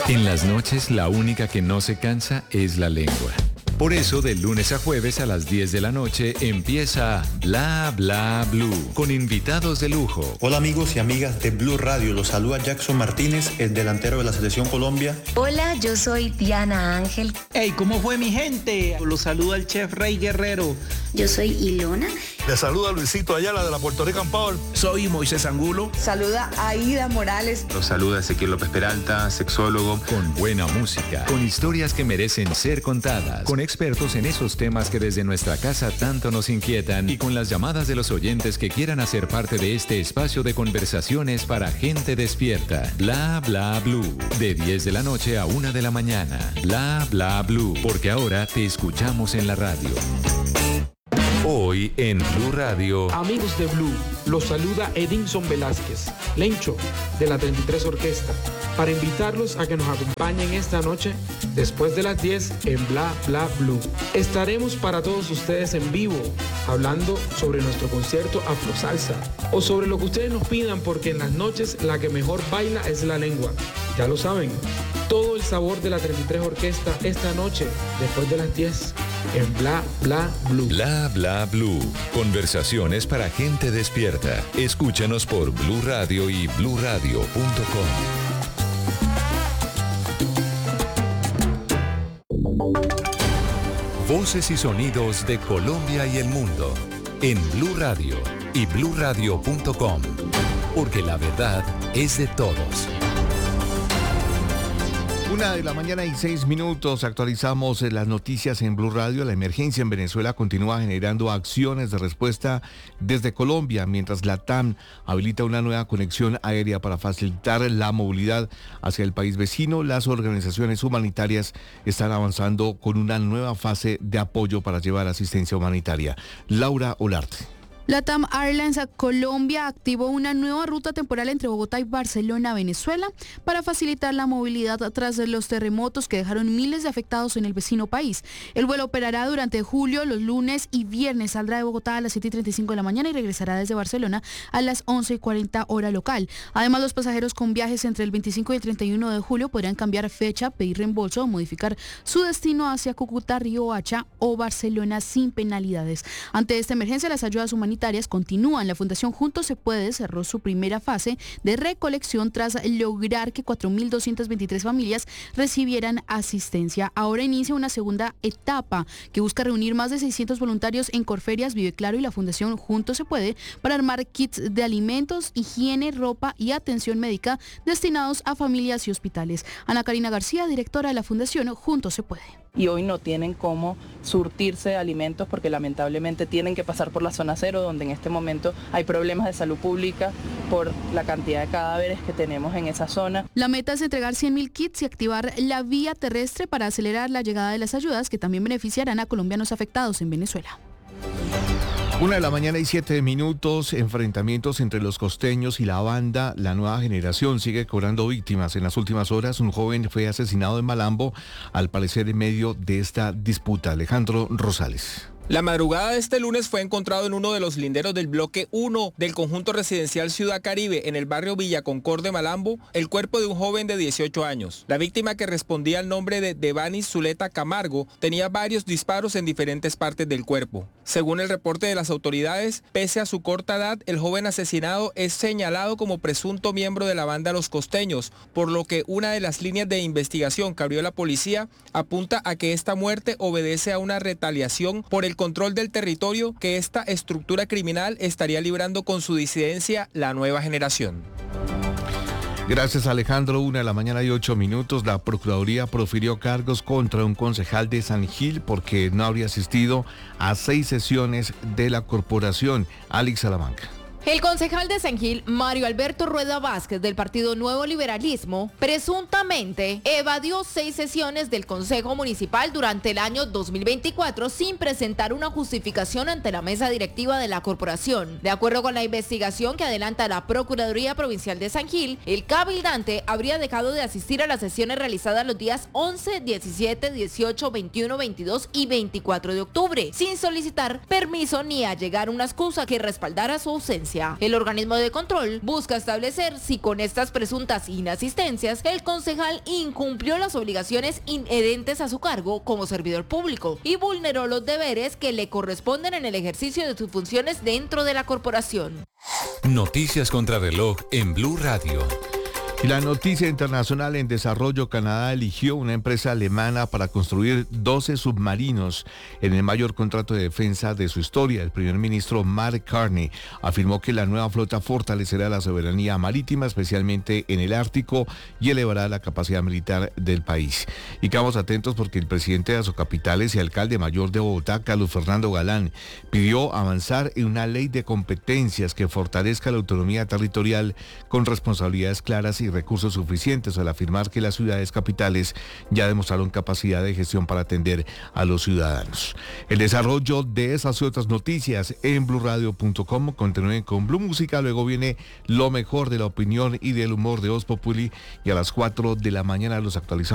En las noches, la única que no se cansa es la lengua. Por eso, de lunes a jueves a las 10 de la noche empieza Bla Bla Blue, con invitados de lujo. Hola amigos y amigas de Blue Radio, los saluda Jackson Martínez, el delantero de la Selección Colombia. Hola, yo soy Diana Ángel. Hey, ¿cómo fue mi gente? Los saluda el chef Rey Guerrero. Yo soy Ilona. Les saluda Luisito Ayala de la Puerto Rican Power. Soy Moisés Angulo. Saluda Aida Morales. Los saluda Ezequiel López Peralta, sexólogo. Con buena música, con historias que merecen ser contadas, con expertos en esos temas que desde nuestra casa tanto nos inquietan y con las llamadas de los oyentes que quieran hacer parte de este espacio de conversaciones para gente despierta. Bla Bla Blue, de 10 de la noche a 1 de la mañana. Bla Bla Blue, porque ahora te escuchamos en la radio. Hoy en Blue Radio. Amigos de Blue, los saluda Edinson Velázquez, Lencho, de la 33 Orquesta, para invitarlos a que nos acompañen esta noche, después de las 10, en Bla Bla Blue. Estaremos para todos ustedes en vivo, hablando sobre nuestro concierto Afro Salsa, o sobre lo que ustedes nos pidan, porque en las noches la que mejor baila es la lengua. Ya lo saben, todo el sabor de la 33 Orquesta esta noche, después de las 10, en Bla Bla Blue. Bla Bla Blue. Conversaciones para gente despierta. Escúchanos por Blue Radio y bluradio.com. Voces y sonidos de Colombia y el mundo en Blue Radio y bluradio.com. Porque la verdad es de todos. 1:06 a.m. Actualizamos las noticias en Blue Radio. La emergencia en Venezuela continúa generando acciones de respuesta desde Colombia, mientras la TAM habilita una nueva conexión aérea para facilitar la movilidad hacia el país vecino. Las organizaciones humanitarias están avanzando con una nueva fase de apoyo para llevar asistencia humanitaria. Laura Olarte. LATAM Airlines Colombia activó una nueva ruta temporal entre Bogotá y Barcelona, Venezuela, para facilitar la movilidad tras los terremotos que dejaron miles de afectados en el vecino país. El vuelo operará durante julio, los lunes y viernes. Saldrá de Bogotá a las 7:35 de la mañana y regresará desde Barcelona a las 11:40 hora local. Además, los pasajeros con viajes entre el 25 y el 31 de julio podrán cambiar fecha, pedir reembolso o modificar su destino hacia Cúcuta, Riohacha o Barcelona sin penalidades. Ante esta emergencia, las ayudas humanitarias continúan. La Fundación Juntos Se Puede cerró su primera fase de recolección tras lograr que 4.223 familias recibieran asistencia. Ahora inicia una segunda etapa que busca reunir más de 600 voluntarios en Corferias, Vive Claro y la Fundación Juntos Se Puede para armar kits de alimentos, higiene, ropa y atención médica destinados a familias y hospitales. Ana Karina García, directora de la Fundación Juntos Se Puede. Y hoy no tienen cómo surtirse de alimentos porque lamentablemente tienen que pasar por la zona cero, donde en este momento hay problemas de salud pública por la cantidad de cadáveres que tenemos en esa zona. La meta es entregar 100.000 kits y activar la vía terrestre para acelerar la llegada de las ayudas que también beneficiarán a colombianos afectados en Venezuela. 1:07 a.m. Enfrentamientos entre los costeños y la banda La Nueva Generación sigue cobrando víctimas. En las últimas horas, un joven fue asesinado en Malambo, al parecer en medio de esta disputa. Alejandro Rosales. La madrugada de este lunes fue encontrado en uno de los linderos del bloque 1 del conjunto residencial Ciudad Caribe en el barrio Villa Concord de Malambo el cuerpo de un joven de 18 años. La víctima, que respondía al nombre de Devani Zuleta Camargo, tenía varios disparos en diferentes partes del cuerpo. Según el reporte de las autoridades, pese a su corta edad, el joven asesinado es señalado como presunto miembro de la banda Los Costeños, por lo que una de las líneas de investigación que abrió la policía apunta a que esta muerte obedece a una retaliación por el control del territorio que esta estructura criminal estaría librando con su disidencia La Nueva Generación. Gracias, Alejandro. 1:08 a.m. La Procuraduría profirió cargos contra un concejal de San Gil porque no habría asistido a 6 sesiones de la corporación. Alex Salamanca. El concejal de San Gil, Mario Alberto Rueda Vázquez, del Partido Nuevo Liberalismo, presuntamente evadió 6 sesiones del Consejo Municipal durante el año 2024 sin presentar una justificación ante la mesa directiva de la corporación. De acuerdo con la investigación que adelanta la Procuraduría Provincial de San Gil, el cabildante habría dejado de asistir a las sesiones realizadas los días 11, 17, 18, 21, 22 y 24 de octubre, sin solicitar permiso ni allegar una excusa que respaldara su ausencia. asistencia. El organismo de control busca establecer si con estas presuntas inasistencias el concejal incumplió las obligaciones inherentes a su cargo como servidor público y vulneró los deberes que le corresponden en el ejercicio de sus funciones dentro de la corporación. Noticias contra reloj en Blue Radio. Y la noticia internacional: en desarrollo, Canadá eligió una empresa alemana para construir 12 submarinos en el mayor contrato de defensa de su historia. El primer ministro Mark Carney afirmó que la nueva flota fortalecerá la soberanía marítima, especialmente en el Ártico, y elevará la capacidad militar del país. Y quedamos atentos porque el presidente de Azocapitales y alcalde mayor de Bogotá, Carlos Fernando Galán, pidió avanzar en una ley de competencias que fortalezca la autonomía territorial con responsabilidades claras y recursos suficientes, al afirmar que las ciudades capitales ya demostraron capacidad de gestión para atender a los ciudadanos. El desarrollo de esas y otras noticias en bluradio.com. Continúen con Blue Música, luego viene lo mejor de la opinión y del humor de Voz Populi, y a las 4 de la mañana los actualizamos.